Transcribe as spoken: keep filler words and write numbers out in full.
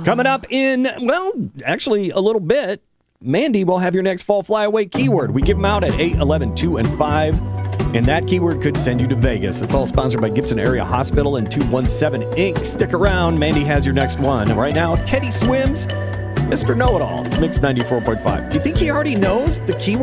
Coming up in, well, actually a little bit, Mandy will have your next fall flyaway keyword. We give them out at eight, eleven, two, and five. And that keyword could send you to Vegas. It's all sponsored by Gibson Area Hospital and two one seven Incorporated. Stick around. Mandy has your next one. And right now, Teddy Swims. It's Mister Know-It-All. It's Mix ninety-four point five. Do you think he already knows the keyword?